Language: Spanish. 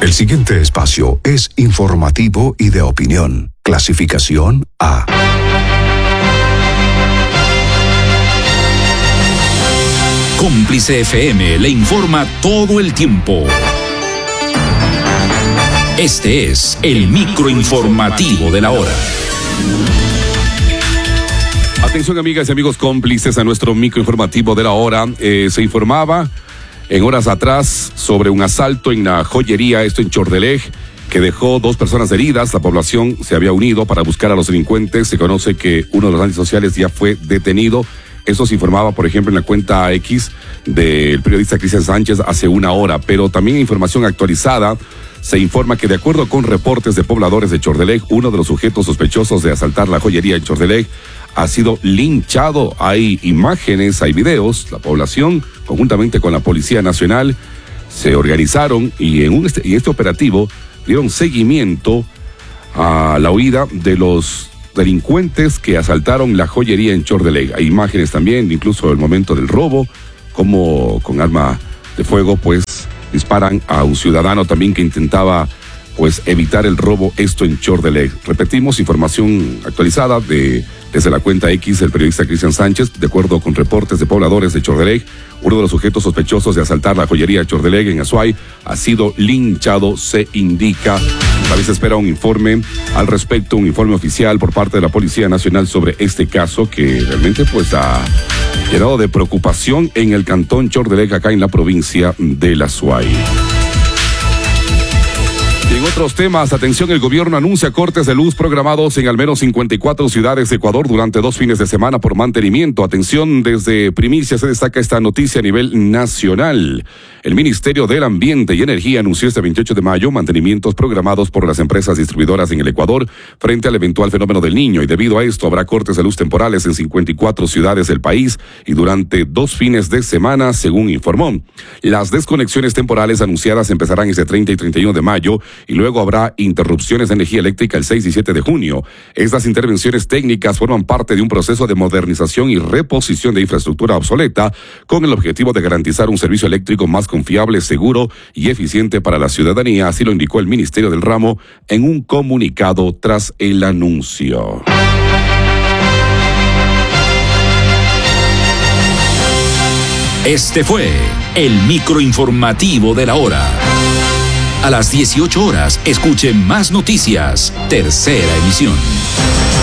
El siguiente espacio es informativo y de opinión. Clasificación A. Cómplice FM le informa todo el tiempo. Este es el microinformativo de la hora. Atención, amigas y amigos cómplices, a nuestro microinformativo de la hora. Se informaba en horas atrás sobre un asalto en la joyería, esto en Chordelej, que dejó 2 personas heridas. La población se había unido para buscar a los delincuentes. Se conoce que uno de los antisociales ya fue detenido. Eso se informaba, por ejemplo, en la cuenta X del periodista Cristian Sánchez hace una hora. Pero también información actualizada. Se informa que, de acuerdo con reportes de pobladores de Chordelej, uno de los sujetos sospechosos de asaltar la joyería en Chordelej ha sido linchado. Hay imágenes, hay videos. La población, conjuntamente con la Policía Nacional, se organizaron y en este operativo dieron seguimiento a la huida de los delincuentes que asaltaron la joyería en Chordelej. Hay imágenes también, incluso el momento del robo, como con arma de fuego, pues, disparan a un ciudadano también que intentaba, pues, evitar el robo, esto en Chordelej. Repetimos, información actualizada desde la cuenta X del periodista Cristian Sánchez. De acuerdo con reportes de pobladores de Chordelej, uno de los sujetos sospechosos de asaltar la joyería Chordelej en Azuay ha sido linchado, se indica. También se espera un informe al respecto, un informe oficial por parte de la Policía Nacional sobre este caso que realmente, pues, ha llenado de preocupación en el cantón Chordelej, acá en la provincia de la Azuay. En otros temas, atención, el gobierno anuncia cortes de luz programados en al menos 54 ciudades de Ecuador durante 2 fines de semana por mantenimiento. Atención, desde Primicia se destaca esta noticia a nivel nacional. El Ministerio del Ambiente y Energía anunció este 28 de mayo mantenimientos programados por las empresas distribuidoras en el Ecuador frente al eventual fenómeno del Niño, y debido a esto habrá cortes de luz temporales en 54 ciudades del país y durante 2 fines de semana, según informó. Las desconexiones temporales anunciadas empezarán este 30 y 31 de mayo y luego habrá interrupciones de energía eléctrica el 6 y 7 de junio. Estas intervenciones técnicas forman parte de un proceso de modernización y reposición de infraestructura obsoleta con el objetivo de garantizar un servicio eléctrico más confiable, seguro y eficiente para la ciudadanía, así lo indicó el Ministerio del Ramo en un comunicado tras el anuncio. Este fue el microinformativo de la hora. A las 18 horas, escuche más noticias. Tercera emisión.